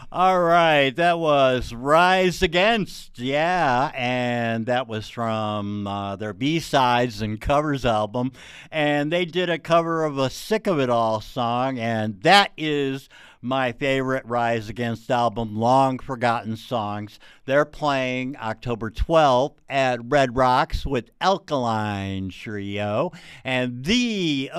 All right, that was Rise Against, yeah, and that was from their B-sides and covers album, and they did a cover of a Sick of It All song, and that is my favorite Rise Against album, Long Forgotten Songs. They're playing October 12th at Red Rocks with Alkaline Trio, and the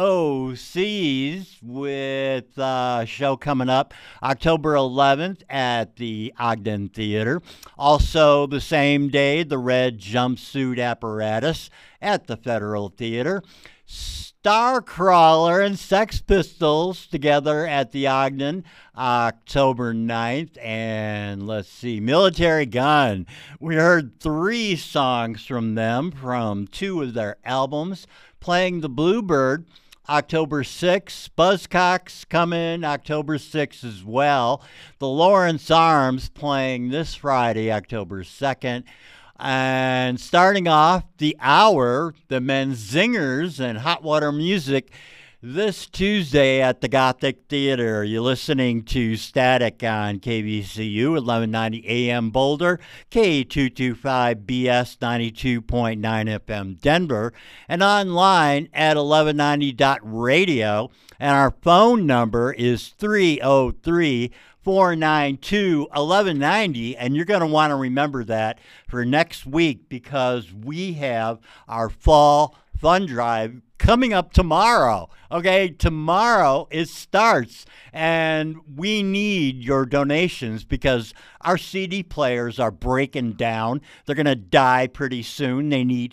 OCs with a show coming up October 11th at the Ogden Theater. Also, the same day, the Red Jumpsuit Apparatus at the Federal Theater. Starcrawler and Sex Pistols together at the Ogden October 9th. And let's see, Military Gun. We heard 3 songs from them from 2 of their albums. Playing the Bluebird October 6th. Buzzcocks coming October 6th as well. The Lawrence Arms playing this Friday, October 2nd. And starting off the hour, the Menzingers and Hot Water Music this Tuesday at the Gothic Theater. You're listening to Static on KVCU 1190 AM Boulder, K225BS 92.9 FM Denver, and online at 1190.radio. And our phone number is 303 492 1190, and you're going to want to remember that for next week because we have our fall fund drive coming up tomorrow. Okay, tomorrow it starts, and we need your donations because our CD players are breaking down. They're going to die pretty soon. They need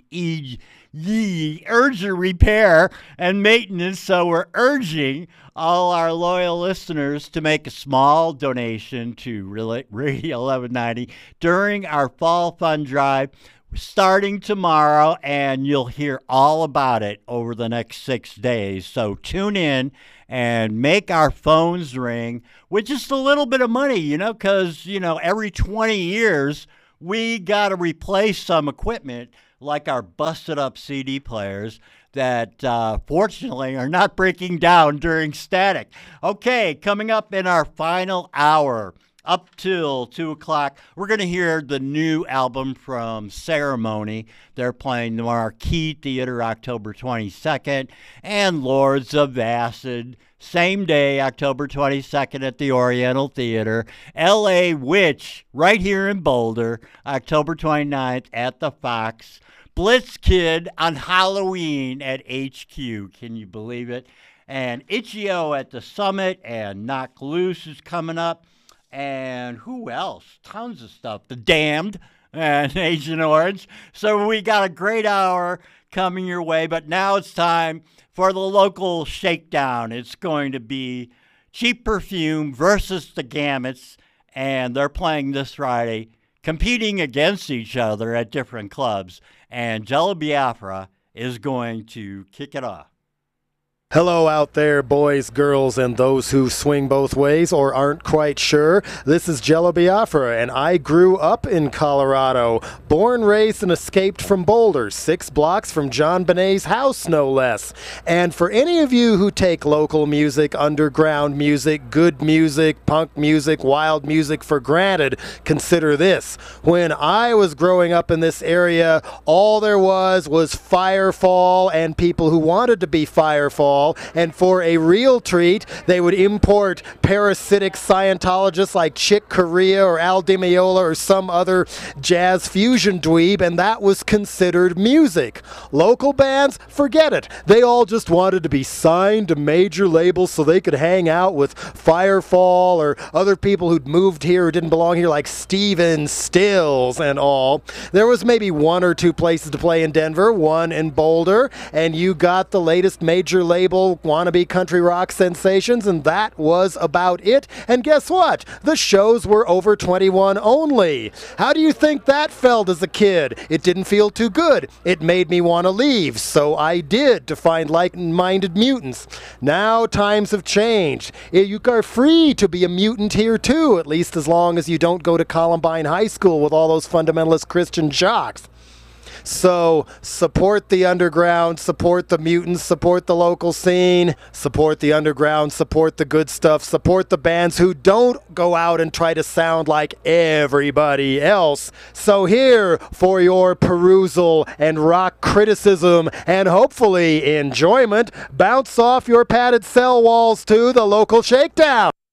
urgent repair and maintenance, so we're urging all our loyal listeners to make a small donation to Radio 1190 during our fall fund drive starting tomorrow, and you'll hear all about it over the next 6 days. So tune in and make our phones ring with just a little bit of money, because, every 20 years we got to replace some equipment like our busted up CD players that fortunately are not breaking down during static. Okay, coming up in our final hour, up till 2 o'clock, we're going to hear the new album from Ceremony. They're playing the Marquee Theater October 22nd, and Lords of Acid, same day, October 22nd at the Oriental Theater. L.A. Witch, right here in Boulder, October 29th at the Fox. Blitz Kid on Halloween at HQ. Can you believe it? And Itch.io at the Summit, and Knock Loose is coming up. And who else? Tons of stuff. The Damned and Agent Orange. So we got a great hour coming your way. But now it's time for the local shakedown. It's going to be Cheap Perfume versus the Gamuts. And they're playing this Friday, competing against each other at different clubs. And Jello Biafra is going to kick it off. Hello out there, boys, girls, and those who swing both ways or aren't quite sure. This is Jello Biafra, and I grew up in Colorado. Born, raised, and escaped from Boulder, 6 blocks from John Benet's house, no less. And for any of you who take local music, underground music, good music, punk music, wild music for granted, consider this. When I was growing up in this area, all there was Firefall and people who wanted to be Firefall. And for a real treat, they would import parasitic Scientologists like Chick Corea or Al Di Meola or some other jazz fusion dweeb, and that was considered music. Local bands, forget it. They all just wanted to be signed to major labels so they could hang out with Firefall or other people who'd moved here who didn't belong here, like Steven Stills and all. There was maybe 1 or 2 places to play in Denver, 1 in Boulder, and you got the latest major label wannabe country rock sensations, and that was about it. And guess what? The shows were over 21 only. How do you think that felt as a kid? It didn't feel too good. It made me want to leave, so I did, to find like-minded mutants. Now times have changed. You are free to be a mutant here too, at least as long as you don't go to Columbine High School with all those fundamentalist Christian jocks. So support the underground, support the mutants, support the local scene, support the underground, support the good stuff, support the bands who don't go out and try to sound like everybody else. So here for your perusal and rock criticism and hopefully enjoyment, bounce off your padded cell walls to the local shakedown.